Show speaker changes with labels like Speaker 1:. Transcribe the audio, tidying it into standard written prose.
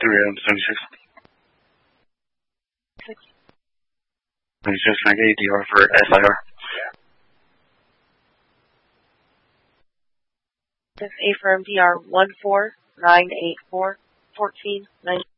Speaker 1: 76. 76, can I get ADR for SIR?
Speaker 2: This affirm DR 14984 1490.